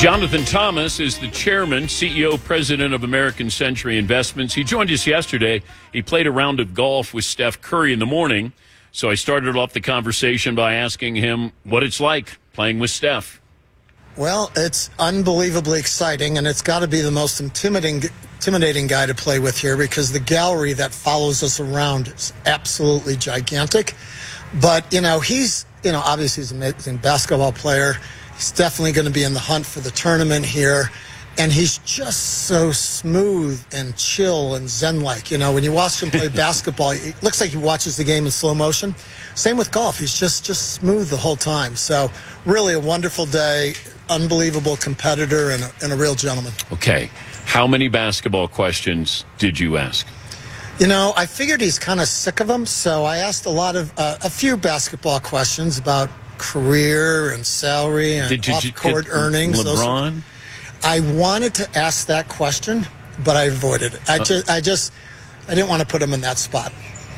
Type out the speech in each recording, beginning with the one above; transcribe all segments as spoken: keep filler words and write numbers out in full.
Jonathan Thomas is the chairman, C E O, president of American Century Investments. He joined us yesterday. He played a round of golf with Steph Curry in the morning. So I started off the conversation by asking him what it's like playing with Steph. Well, it's unbelievably exciting, and it's got to be the most intimidating, intimidating guy to play with here because the gallery that follows us around is absolutely gigantic. But, you know, he's, you know, obviously he's an amazing basketball player. He's definitely going to be in the hunt for the tournament here. And he's just so smooth and chill and zen-like. You know, when you watch him play basketball, it looks like he watches the game in slow motion. Same with golf. He's just, just smooth the whole time. So really a wonderful day, unbelievable competitor, and a, and a real gentleman. Okay. How many basketball questions did you ask? You know, I figured he's kind of sick of them, so I asked a lot of, uh, a few basketball questions about career and salary and Did you, off-court did earnings. LeBron? Those, I wanted to ask that question, but I avoided it. I just, I just, I didn't want to put him in that spot.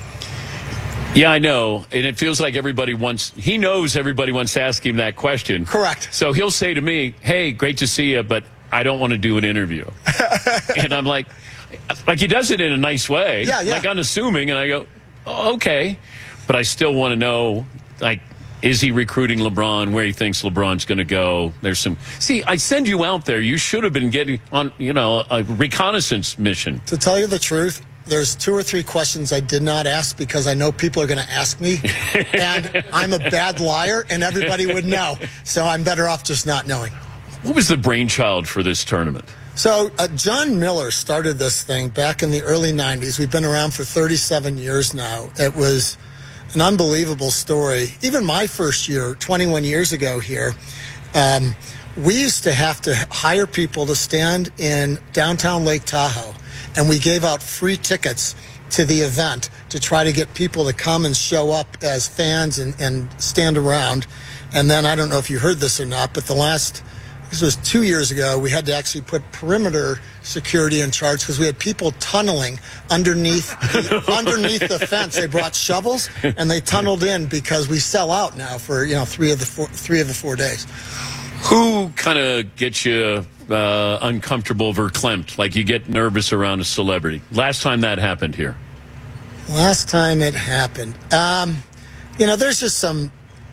Yeah, I know, and it feels like everybody wants, he knows everybody wants to ask him that question. Correct. So he'll say to me, hey, great to see you, but I don't want to do an interview. And I'm like, like he does it in a nice way, yeah, yeah. like unassuming, and I go, oh, okay, but I still want to know, like, is he recruiting LeBron, where he thinks LeBron's going to go? There's some, see, I send you out there, you should have been getting on, you know, a reconnaissance mission. To tell you the truth, there's two or three questions I did not ask because I know people are going to ask me, and I'm a bad liar, and everybody would know. So I'm better off just not knowing. What was the brainchild for this tournament? So uh, John Miller started this thing back in the early nineties. We've been around for thirty-seven years now. It was an unbelievable story. Even my first year, twenty-one years ago here, um, we used to have to hire people to stand in downtown Lake Tahoe, and we gave out free tickets to the event to try to get people to come and show up as fans and, and stand around. And then, I don't know if you heard this or not, but the last, this was two years ago, we had to actually put perimeter security in charge because we had people tunneling underneath the, underneath the fence. They brought shovels and they tunneled in because we sell out now for, you know, three of the four, three of the four days. Who kind of gets you uh, uncomfortable, verklempt, like you get nervous around a celebrity? Last time that happened here. Last time it happened. Um, you know, there's just some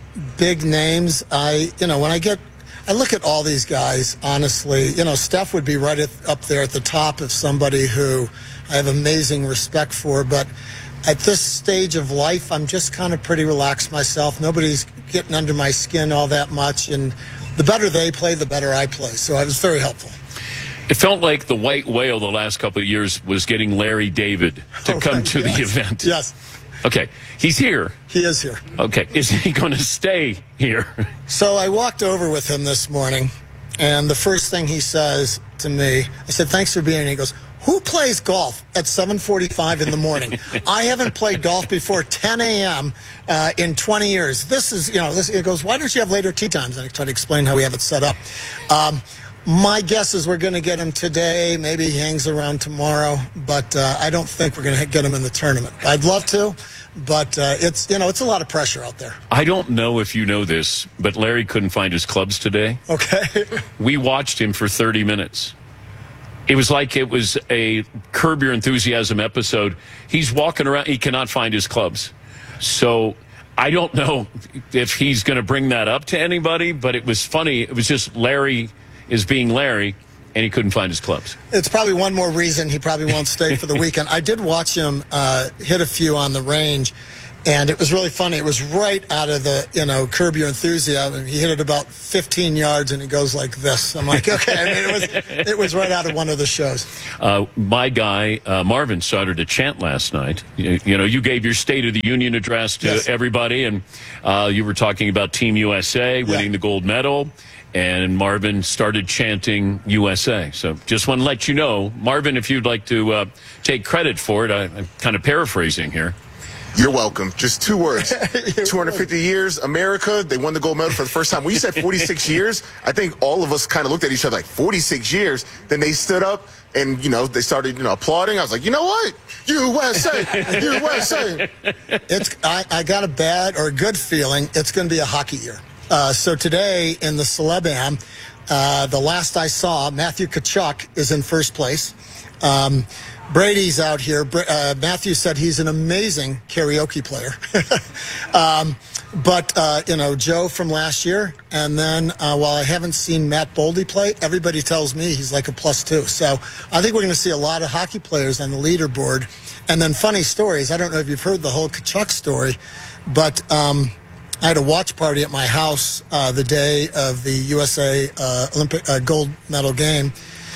big names. I, you know, when I get, I look at all these guys, honestly, you know, Steph would be right at, up there at the top of somebody who I have amazing respect for. But at this stage of life, I'm just kind of pretty relaxed myself. Nobody's getting under my skin all that much. And the better they play, the better I play. So it was very helpful. It felt like the white whale the last couple of years was getting Larry David to oh, come right, to yes. the event. Yes. Okay, he's here. He is here. Okay, is he going to stay here? So I walked over with him this morning, and the first thing he says to me, I said, thanks for being here. He goes, who plays golf at seven forty-five in the morning? I haven't played golf before ten a.m. Uh, in twenty years. This is, you know, this, it goes, why don't you have later tee times? And I try to explain how we have it set up. Um, my guess is we're going to get him today. Maybe he hangs around tomorrow, but uh, I don't think we're going to get him in the tournament. I'd love to, but uh, it's, you know, it's a lot of pressure out there. I don't know if you know this, but Larry couldn't find his clubs today. Okay. We watched him for thirty minutes. It was like it was a Curb Your Enthusiasm episode. He's walking around. He cannot find his clubs. So I don't know if he's going to bring that up to anybody, but it was funny. It was just Larry is being Larry, and he couldn't find his clubs. It's probably one more reason he probably won't stay for the weekend. I did watch him uh, hit a few on the range, and it was really funny. It was right out of the, you know, Curb Your Enthusiasm. He hit it about fifteen yards, and he goes like this. I'm like, okay. I mean, it was it was right out of one of the shows. Uh, my guy, uh, Marvin, started a chant last night. You, you know, you gave your State of the Union address to yes. everybody, and uh, you were talking about Team U S A winning yeah. the gold medal. And Marvin started chanting U S A. So just want to let you know, Marvin, if you'd like to uh, take credit for it, I, I'm kind of paraphrasing here. You're welcome. Just two words. two hundred fifty years, America, they won the gold medal for the first time. When you said forty-six years, I think all of us kind of looked at each other like, forty-six years? Then they stood up and, you know, they started, you know, applauding. I was like, you know what? U S A! U S A! It's, I, I got a bad or a good feeling it's going to be a hockey year. Uh, so today in the Celeb Am, Uh, the last I saw, Matthew Tkachuk is in first place. Um, Brady's out here. Uh, Matthew said he's an amazing karaoke player. um, but, uh, you know, Joe from last year. And then uh, while I haven't seen Matt Boldy play, everybody tells me he's like a plus two. So I think we're going to see a lot of hockey players on the leaderboard. And then funny stories. I don't know if you've heard the whole Tkachuk story, but um, I had a watch party at my house uh, the day of the U S A uh, Olympic uh, gold medal game.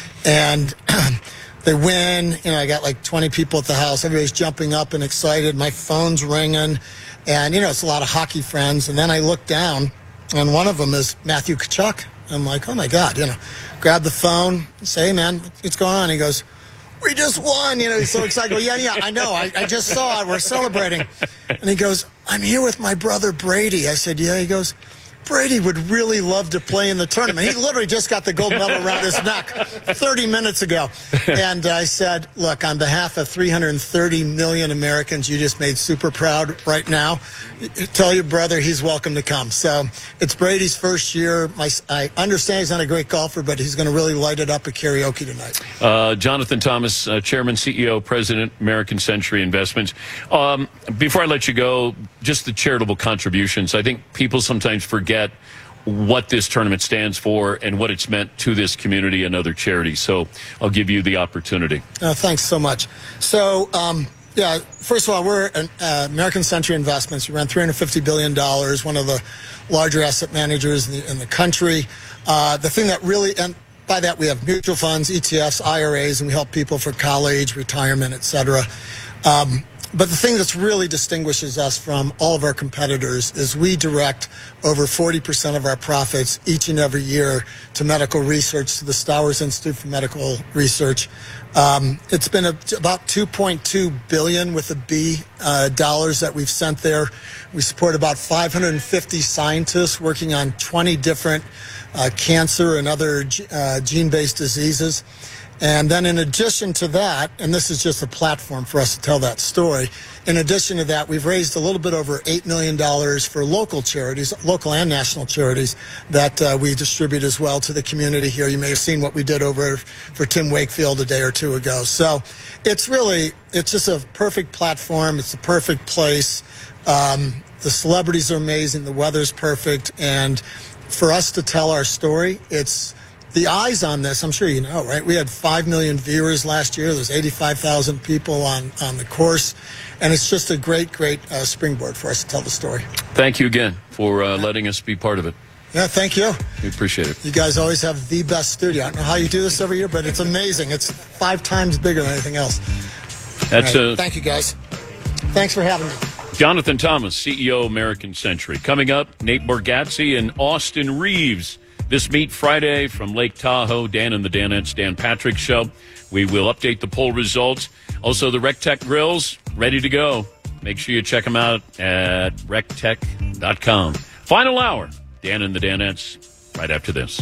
And they win. You know, I got like twenty people at the house. Everybody's jumping up and excited. My phone's ringing. And, you know, it's a lot of hockey friends. And then I look down, and one of them is Matthew Tkachuk. I'm like, oh, my God, you know, grab the phone, say, hey, man, what's going on? He goes, we just won. You know, he's so excited. I go, yeah, yeah, I know. I, I just saw it. We're celebrating. And he goes, I'm here with my brother Brady. I said, yeah. He goes, Brady would really love to play in the tournament. He literally just got the gold medal around his neck thirty minutes ago. And I said, look, on behalf of three hundred thirty million Americans you just made super proud right now, tell your brother he's welcome to come. So it's Brady's first year. My, I understand he's not a great golfer, but he's going to really light it up at karaoke tonight. Uh, Jonathan Thomas, uh, Chairman, C E O, President, American Century Investments. Um, before I let you go, just the charitable contributions. I think people sometimes forget what this tournament stands for and what it's meant to this community and other charities. So I'll give you the opportunity. Uh, thanks so much. So, um, yeah, first of all, we're an, uh, American Century Investments. We run three hundred fifty billion dollars, one of the larger asset managers in the, in the country. Uh, the thing that really, and by that we have mutual funds, E T Fs, I R As, and we help people for college, retirement, et cetera. Um, But the thing that's really distinguishes us from all of our competitors is we direct over forty percent of our profits each and every year to medical research, to the Stowers Institute for Medical Research. Um, it's been a, about two point two billion dollars with a B uh, dollars that we've sent there. We support about five hundred fifty scientists working on twenty different uh, cancer and other uh, gene-based diseases. And then in addition to that, and this is just a platform for us to tell that story, in addition to that, we've raised a little bit over eight million dollars for local charities, local and national charities, that uh, we distribute as well to the community here. You may have seen what we did over for Tim Wakefield a day or two ago. So it's really, it's just a perfect platform. It's a perfect place. Um, the celebrities are amazing. The weather's perfect. And for us to tell our story, it's the eyes on this, I'm sure you know, right? We had five million viewers last year. There's eighty-five thousand people on, on the course. And it's just a great, great uh, springboard for us to tell the story. Thank you again for uh, letting us be part of it. Yeah, thank you. We appreciate it. You guys always have the best studio. I don't know how you do this every year, but it's amazing. It's five times bigger than anything else. That's right. uh, Thank you, guys. Thanks for having me. Jonathan Thomas, C E O, American Century. Coming up, Nate Bargatze and Austin Reeves. This Meet Friday from Lake Tahoe, Dan and the Danettes, Dan Patrick Show. We will update the poll results. Also, the RecTech Grills, ready to go. Make sure you check them out at rec tech dot com. Final hour, Dan and the Danettes, right after this.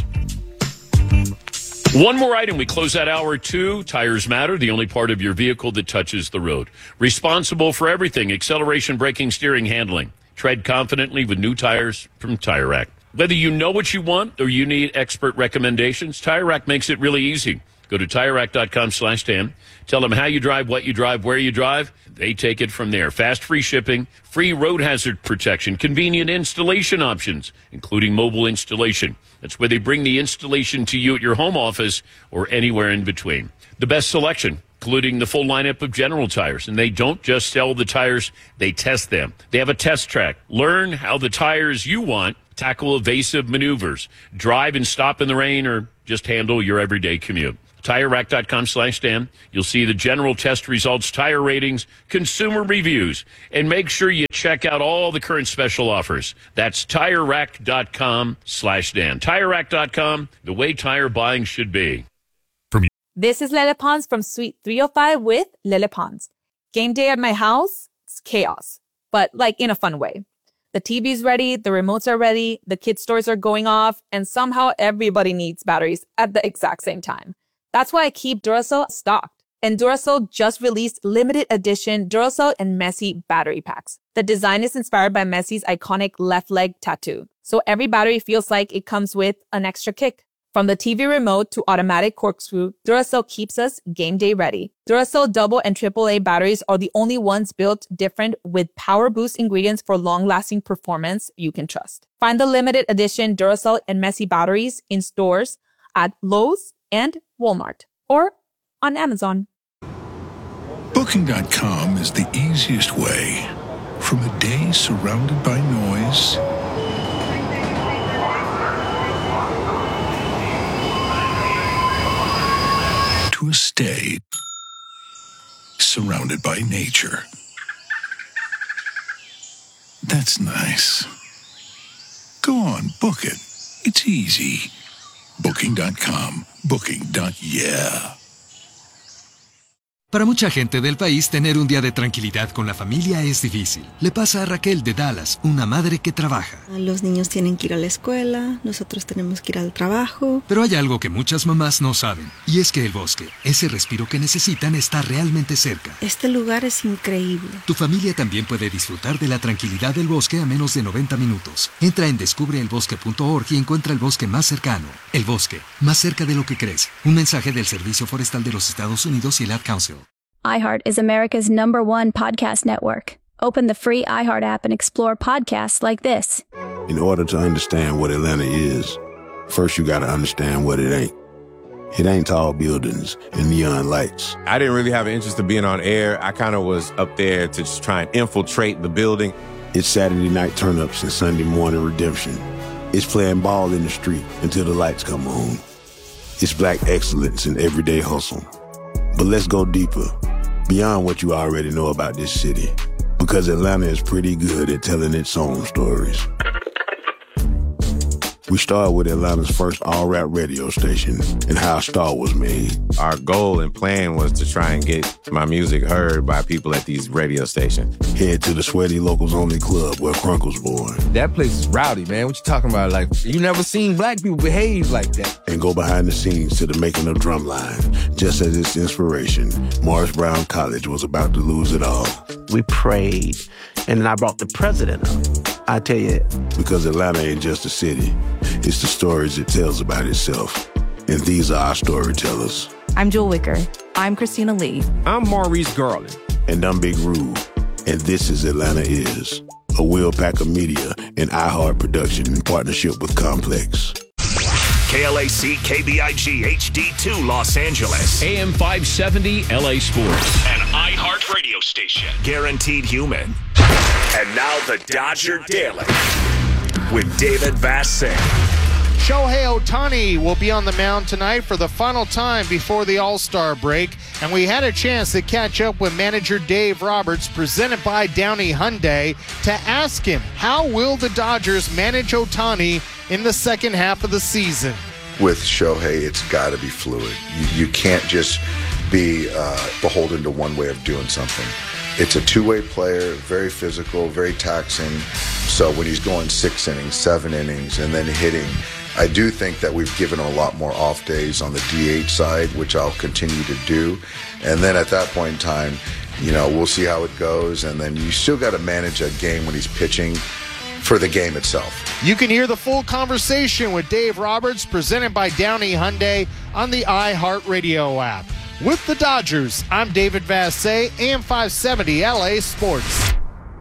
One more item. We close that hour two. Tires Matter, the only part of your vehicle that touches the road. Responsible for everything, acceleration, braking, steering, handling. Tread confidently with new tires from Tire Rack. Whether you know what you want or you need expert recommendations, Tire Rack makes it really easy. Go to tire rack dot com slash Dan. Tell them how you drive, what you drive, where you drive. They take it from there. Fast, free shipping, free road hazard protection, convenient installation options, including mobile installation. That's where they bring the installation to you at your home office or anywhere in between. The best selection, including the full lineup of General tires. And they don't just sell the tires, they test them. They have a test track. Learn how the tires you want tackle evasive maneuvers, drive and stop in the rain, or just handle your everyday commute. tire rack dot com slash Dan. You'll see the General test results, tire ratings, consumer reviews, and make sure you check out all the current special offers. That's tire rack dot com slash Dan. tire rack dot com, the way tire buying should be. This is Lele Pons from Suite three oh five with Lele Pons. Game day at my house, it's chaos, but like in a fun way. The T V's ready, the remotes are ready, the kids' toys are going off, and somehow everybody needs batteries at the exact same time. That's why I keep Duracell stocked. And Duracell just released limited edition Duracell and Messi battery packs. The design is inspired by Messi's iconic left leg tattoo, so every battery feels like it comes with an extra kick. From the T V remote to automatic corkscrew, Duracell keeps us game day ready. Duracell double and triple A batteries are the only ones built different with power boost ingredients for long-lasting performance you can trust. Find the limited edition Duracell and Messi batteries in stores at Lowe's and Walmart or on Amazon. Booking dot com is the easiest way. From a day surrounded by noise to a stay surrounded by nature. That's nice. Go on, book it. It's easy. Booking dot com. Booking. Yeah. Para mucha gente del país, tener un día de tranquilidad con la familia es difícil. Le pasa a Raquel de Dallas, una madre que trabaja. Los niños tienen que ir a la escuela, nosotros tenemos que ir al trabajo. Pero hay algo que muchas mamás no saben, y es que el bosque, ese respiro que necesitan, está realmente cerca. Este lugar es increíble. Tu familia también puede disfrutar de la tranquilidad del bosque a menos de noventa minutos. Entra en descubre el bosque punto org y encuentra el bosque más cercano. El bosque, más cerca de lo que crees. Un mensaje del Servicio Forestal de los Estados Unidos y el Ad Council. iHeart is America's number one podcast network. Open the free iHeart app and explore podcasts like this. In order to understand what Atlanta is, first you got to understand what it ain't. It ain't tall buildings and neon lights. I didn't really have an interest in being on air. I kind of was up there to just try and infiltrate the building. It's Saturday night turn-ups and Sunday morning redemption. It's playing ball in the street until the lights come on. It's black excellence in everyday hustle. But let's go deeper, beyond what you already know about this city, because Atlanta is pretty good at telling its own stories. We started with Atlanta's first all-rap radio station and how a star was made. Our goal and plan was to try and get my music heard by people at these radio stations. Head to the Sweaty Locals Only Club where Crunk was born. That place is rowdy, man. What you talking about? Like, you never seen black people behave like that. And go behind the scenes to the making of Drumline. Just as its inspiration, Morris Brown College was about to lose it all. We prayed, and then I brought the president up. I tell you. Because Atlanta ain't just a city. It's the stories it tells about itself. And these are our storytellers. I'm Jewel Wicker. I'm Christina Lee. I'm Maurice Garland. And I'm Big Rube. And this is Atlanta Is, a Will Packer Media and iHeart production in partnership with Complex. K L A C K B I G H D two Los Angeles. A M five seventy L A Sports. An iHeart radio station. Guaranteed human. And now the Dodger Daily with David Vassegh. Shohei Ohtani will be on the mound tonight for the final time before the All-Star break, and we had a chance to catch up with manager Dave Roberts, presented by Downey Hyundai, to ask him how will the Dodgers manage Ohtani in the second half of the season. With Shohei, it's got to be fluid. You, you can't just be uh, beholden to one way of doing something. It's a two-way player, very physical, very taxing. So when he's going six innings, seven innings, and then hitting, I do think that we've given him a lot more off days on the D H side, which I'll continue to do. And then at that point in time, you know, we'll see how it goes. And then you still got to manage a game when he's pitching for the game itself. You can hear the full conversation with Dave Roberts, presented by Downey Hyundai, on the iHeartRadio app. With the Dodgers, I'm David Vassegh, A M five seventy L A Sports.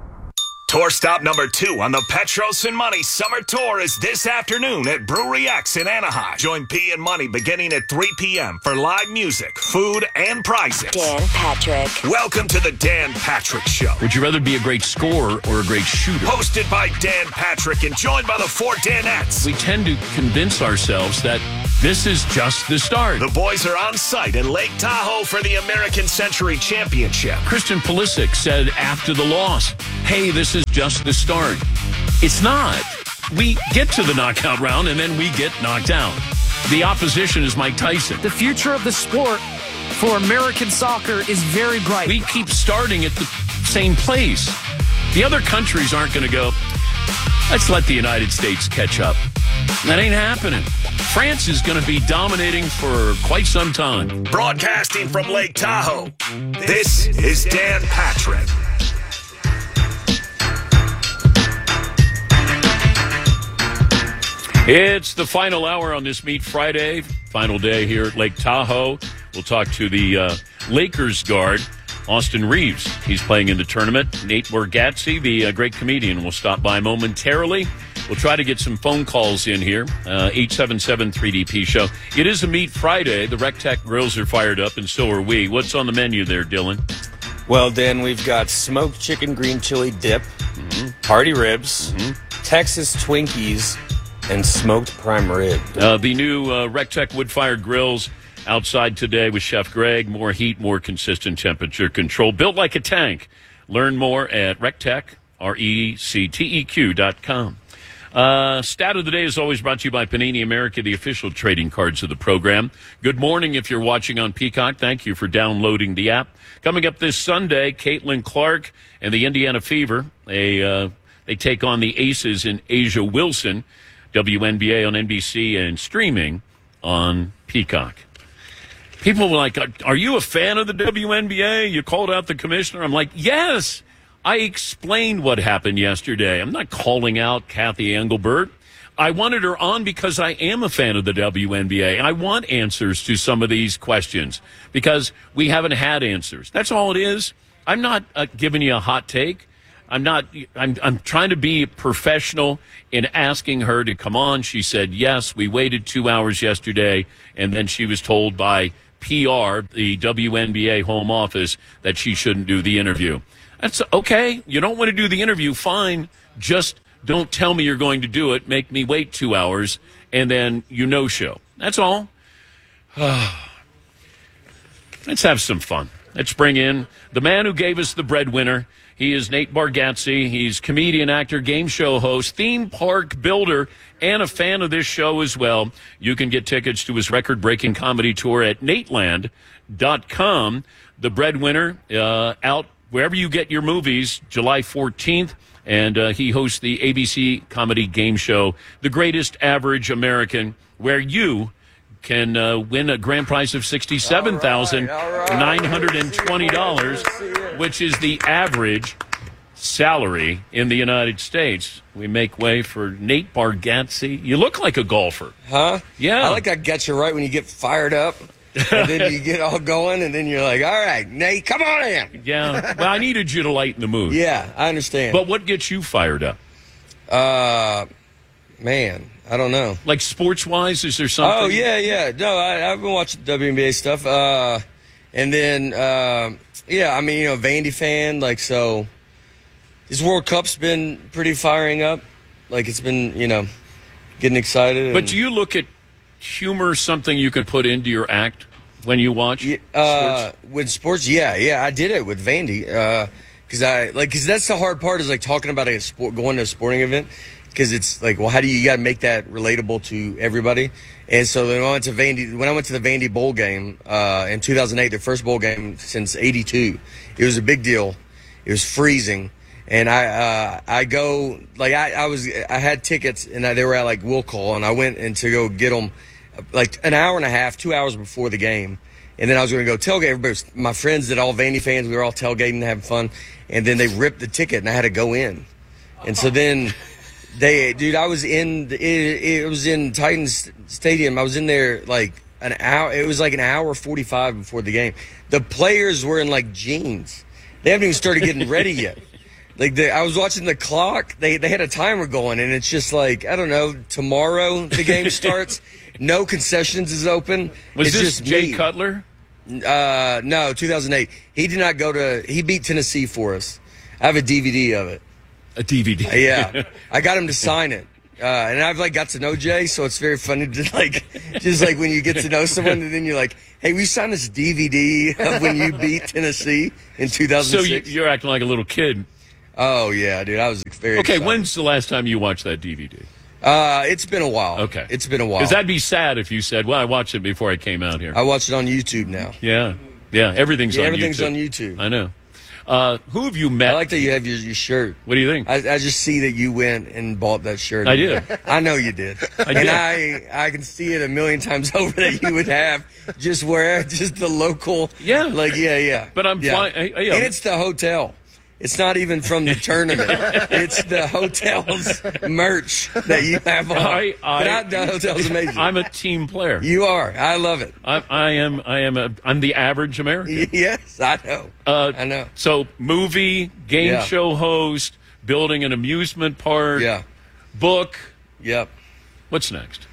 Tour stop number two on the Petros and Money Summer Tour is this afternoon at Brewery X in Anaheim. Join P and Money beginning at three p.m. for live music, food, and prizes. Dan Patrick. Welcome to the Dan Patrick Show. Would you rather be a great scorer or a great shooter? Hosted by Dan Patrick and joined by the four Danettes. We tend to convince ourselves that this is just the start. The boys are on site in Lake Tahoe for the American Century Championship. Christian Pulisic said after the loss, hey, this is just the start. It's not. We get to the knockout round and then we get knocked out. The opposition is Mike Tyson. The future of the sport for American soccer is very bright. We keep starting at the same place. The other countries aren't going to go, let's let the United States catch up. That ain't happening. France is going to be dominating for quite some time. Broadcasting from Lake Tahoe, this is Dan Patrick. It's the final hour on this Meet Friday, final day here at Lake Tahoe. We'll talk to the uh, Lakers guard, Austin Reeves. He's playing in the tournament. Nate Bargatze, the uh, great comedian, will stop by momentarily. We'll try to get some phone calls in here, uh, eight seven seven three D P show. It is a Meet Friday. The RecTech grills are fired up, and so are we. What's on the menu there, Dylan? Well, Dan, we've got smoked chicken green chili dip, mm-hmm. party ribs, mm-hmm. Texas Twinkies, and smoked prime rib. Uh, the new uh, RecTech wood-fired grills outside today with Chef Greg. More heat, more consistent temperature control. Built like a tank. Learn more at RecTech, R E C T E Q dot com. Uh, stat of the day is always brought to you by Panini America, the official trading cards of the program. Good morning if you're watching on Peacock. Thank you for downloading the app. Coming up this Sunday, Caitlin Clark and the Indiana Fever. They, uh, they take on the Aces in Asia Wilson. W N B A on N B C and streaming on Peacock. People were like, are you a fan of the W N B A? You called out the commissioner. I'm like, yes. I explained what happened yesterday. I'm not calling out Kathy Engelbert. I wanted her on because I am a fan of the W N B A, and I want answers to some of these questions because we haven't had answers. That's all it is. I'm not uh, giving you a hot take. I'm not. I'm, I'm trying to be professional in asking her to come on. She said yes. We waited two hours yesterday, and then she was told by P R, the W N B A home office, that she shouldn't do the interview. That's okay. You don't want to do the interview, fine. Just don't tell me you're going to do it. Make me wait two hours, and then you no-show. That's all. Let's have some fun. Let's bring in the man who gave us the breadwinner. He is Nate Bargatze. He's comedian, actor, game show host, theme park builder, and a fan of this show as well. You can get tickets to his record-breaking comedy tour at nateland dot com. The breadwinner uh, out wherever you get your movies, July fourteenth, and uh, he hosts the A B C comedy game show, The Greatest Average American, where you can uh, win a grand prize of sixty-seven thousand nine hundred twenty dollars, which is the average salary in the United States. We make way for Nate Bargatze. You look like a golfer. Huh? Yeah. I like I got you right when you get fired up. And then you get all going, and then you're like, all right, Nate, come on in. Yeah. Well, I needed you to lighten the mood. Yeah, I understand. But what gets you fired up? Uh, man, I don't know. Like sports-wise, is there something? Oh, yeah, yeah. No, I, I've been watching W N B A stuff. Uh, and then, uh, yeah, I mean, you know, Vandy fan. Like, so this World Cup's been pretty firing up. Like, it's been, you know, getting excited. But and, do you look at humor something you could put into your act when you watch uh, sports? With sports, yeah, yeah, I did it with Vandy because uh, I like because that's the hard part is like talking about a sport, going to a sporting event because it's like, well, how do you, you got to make that relatable to everybody? And so when I went to Vandy, when I went to the Vandy bowl game uh, in two thousand eight, the first bowl game since eighty-two, it was a big deal. It was freezing. And I uh, I go like I, I was I had tickets and I, they were at like Will Call and I went and to go get them like an hour and a half, two hours before the game, and then I was going to go tailgate. Everybody, was, my friends that all Vandy fans, we were all tailgating and having fun, and then they ripped the ticket and I had to go in, and so then they dude I was in the, it, it was in Titans Stadium. I was in there like an hour. It was like an hour forty-five before the game. The players were in like jeans. They haven't even started getting ready yet. Like the, I was watching the clock. They they had a timer going, and it's just like I don't know. Tomorrow the game starts. No concessions is open. Was it's this just Jay me. Cutler? Uh, no, two thousand eight. He did not go to. He beat Tennessee for us. I have a D V D of it. A D V D. Uh, yeah, I got him to sign it. Uh, and I've like got to know Jay, so it's very funny to like, just like when you get to know someone, and then you're like, "Hey, we signed this D V D of when you beat Tennessee in two thousand six." So you, you're acting like a little kid. Oh yeah, dude, I was very okay. excited. When's the last time you watched that D V D? Uh, it's been a while. Okay, it's been a while. Because that'd be sad if you said, "Well, I watched it before I came out here." I watched it on YouTube now. Yeah, yeah, everything's yeah, on everything's YouTube. on YouTube. I know. Uh, who have you met? I like that you have your, your shirt. What do you think? I, I just see that you went and bought that shirt. I did. I know you did. I and did. I I can see it a million times over that you would have just wear just the local. Yeah. Like yeah, yeah. But I'm yeah. flying. I, I, and it's the hotel. It's not even from the tournament. It's the hotel's merch that you have on. I, I, Not the hotel's amazing. I'm a team player. You are. I love it. I, I am. I am. A, I'm the average American. Yes, I know. Uh, I know. So, movie, game Yeah. show host, building an amusement park. Yeah. Book. Yep. What's next?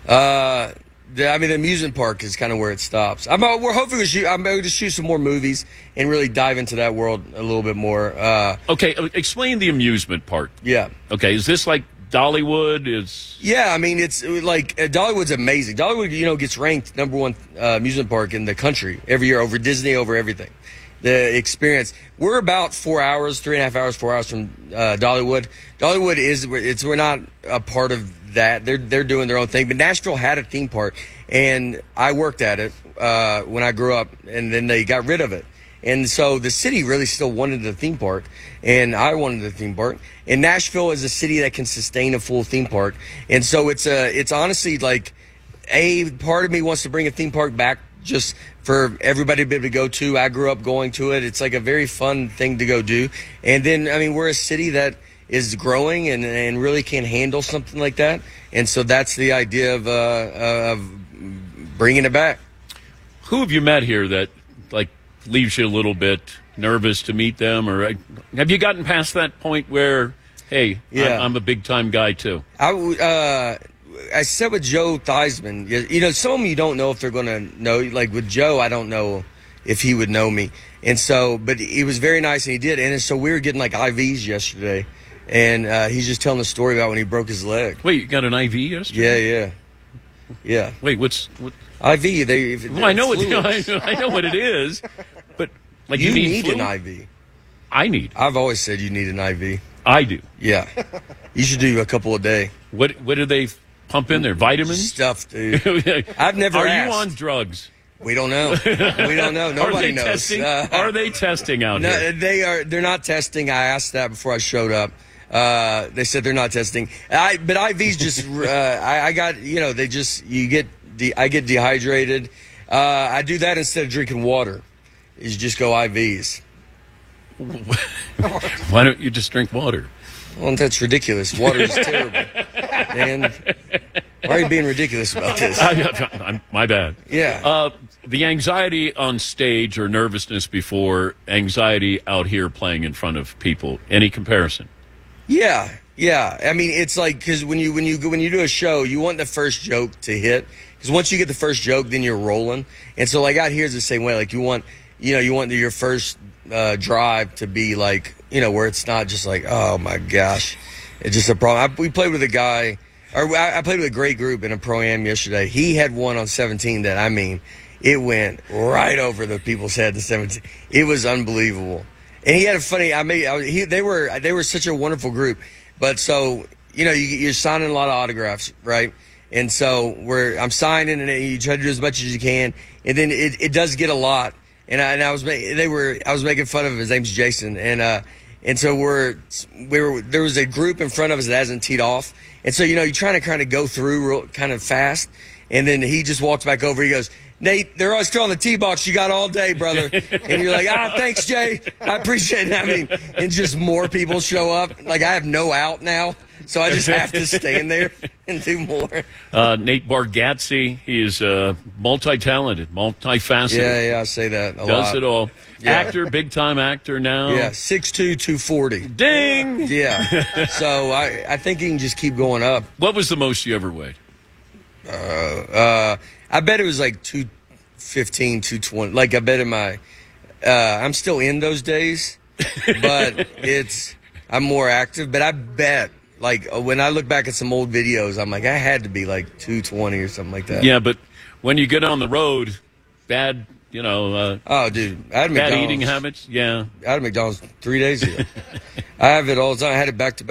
Uh, the, I mean, the amusement park is kind of where it stops. I'm, uh, we're hoping to shoot. I'm going to shoot some more movies and really dive into that world a little bit more. Uh, Okay, uh, explain the amusement park. yeah. Okay, is this like Dollywood? Is Yeah, I mean, it's uh, like uh, Dollywood's amazing. Dollywood, you know, gets ranked number one uh, amusement park in the country every year over Disney, over everything. The experience. We're about four hours, three and a half hours, four hours from uh, Dollywood. Dollywood is it's we're not a part of that. They're they're doing their own thing. But Nashville had a theme park, and I worked at it uh, when I grew up, and then they got rid of it. And so the city really still wanted the theme park, and I wanted the theme park. And Nashville is a city that can sustain a full theme park, and so it's a it's honestly like a part of me wants to bring a theme park back just for everybody to be able to go to. I grew up going to it. It's like a very fun thing to go do. And then, I mean, we're a city that is growing and, and really can handle something like that. And so that's the idea of, uh, of bringing it back. who have you met here that like leaves you a little bit nervous to meet them, or uh, have you gotten past that point where, hey, Yeah. I'm, I'm a big time guy too? I uh, I said with Joe Theismann, you, you know, some of them you don't know if they're going to know. Like with Joe, I don't know if he would know me. And so, but he was very nice and he did. And so we were getting like I Vs yesterday. And uh, he's just telling the story about when he broke his leg. Wait, you got an I V yesterday? Yeah, yeah. Yeah. Wait, what's... What? I V, they... if- Well, I know, what, fluids. I know I know what it is, but like you, You need, need fluid? an I V. I need. I've always said you need an I V. I do. Yeah. You should do a couple a day. What What do they pump in there? Vitamins? Stuff, dude. I've never Are asked. you on drugs? We don't know. We don't know. Nobody Are they knows. Testing? Uh, Are they testing out no, here? they are. They're not testing. I asked that before I showed up. Uh, they said they're not testing. I but I Vs just. Uh, I, I got you know they just you get de- I get dehydrated. Uh, I do that instead of drinking water. Is just go I Vs. Why don't you just drink water? Well, that's ridiculous. Water is terrible. Man, why are you being ridiculous about this? I, I'm, my bad. Yeah. Uh, the anxiety on stage or nervousness before, anxiety out here playing in front of people. Any comparison? Yeah, yeah. I mean, it's like because when you when you go when you do a show, you want the first joke to hit. Because once you get the first joke, then you're rolling. And so, like out here is the same way. Like you want, you know, you want your first uh, drive to be like, you know, where it's not just like, oh my gosh, it's just a problem. I, we played with a guy, or I, I played with a great group in a pro-am yesterday. He had one on seventeen that, I mean, it went right over the people's head to seventeen. It was unbelievable. And he had a funny. I mean, I, he, they were they were such a wonderful group. But so you know, you, you're signing a lot of autographs, right? And so we're I'm signing, and you try to do as much as you can, and then it, it does get a lot. And I, and I was ma- they were I was making fun of him. His name's Jason, and uh, and so we're we were there was a group in front of us that hasn't teed off, and so you know you're trying to kind of go through real, kind of fast, and then he just walks back over. He goes, Nate, they're all still on the tee box. You got all day, brother. And you're like, ah, thanks, Jay. I appreciate it. I mean, and just more people show up. Like, I have no out now, so I just have to stand there and do more. Uh, Nate Bargatze, he is uh, multi-talented, multifaceted. Yeah, yeah, I say that a Does lot. it all. Yeah. Actor, big-time actor now. Yeah, six two, two forty. Ding! Yeah. So I, I think he can just keep going up. What was the most you ever weighed? Uh, uh, I bet it was like two fifteen, two twenty. Like, I bet in my, uh, I'm still in those days, but it's, I'm more active. But I bet, like, when I look back at some old videos, I'm like, I had to be like two twenty or something like that. Yeah, but when you get on the road, bad, you know, uh, oh, dude, I had bad McDonald's. eating habits. Yeah. I had McDonald's three days ago. I have it all the time. I had it back to back.